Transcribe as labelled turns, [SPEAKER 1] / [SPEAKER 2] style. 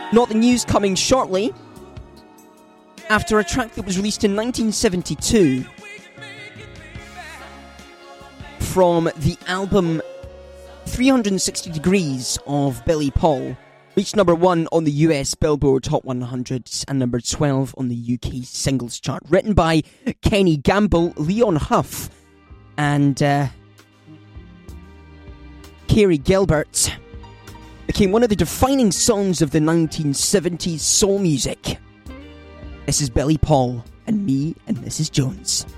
[SPEAKER 1] Not the news coming shortly. After a track that was released in 1972 from the album 360 Degrees of Billy Paul, reached number 1 on the US Billboard Hot 100 and number 12 on the UK Singles Chart. Written by Kenny Gamble, Leon Huff, and Carey Gilbert, became one of the defining songs of the 1970s soul music. This is Billy Paul and me, and this is Jones.